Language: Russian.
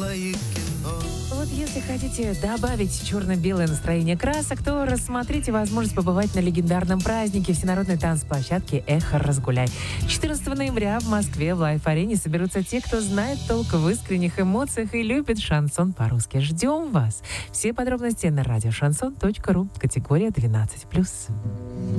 Вот если хотите добавить черно-белое настроение красок, то рассмотрите возможность побывать на легендарном празднике всенародной танцплощадки «Эхо Разгуляй». 14 ноября в Москве в Лайф-арене соберутся те, кто знает толк в искренних эмоциях и любит шансон по-русски. Ждем вас! Все подробности на радиошансон.ру, категория 12+.